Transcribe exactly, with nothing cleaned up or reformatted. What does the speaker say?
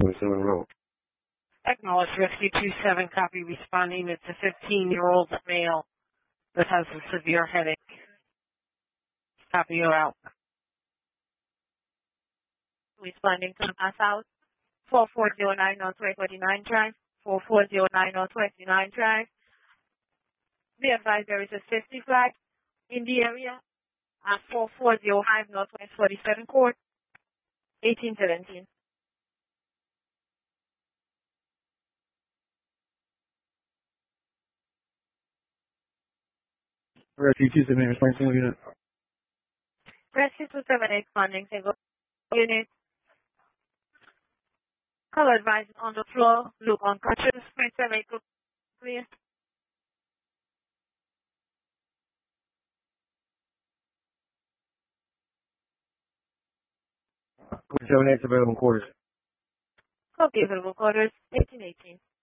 twenty-seven Road. Acknowledge Rescue two seven, copy responding. It's a fifteen-year-old male that has a severe headache. Copy, you're out. Responding to the mass house. four four zero nine North forty-nine Drive. four four zero nine North twenty-nine Drive. Be advised there is a safety flag in the area at four four zero five North forty-seven Court, eighteen seventeen. Rescue two seven, responding single unit. Rescue two seven responding single unit. Call advised on the floor. Look unconscious. Sprint vehicle clear. twenty-seven X available quarters. Copy available quarters eighteen eighteen.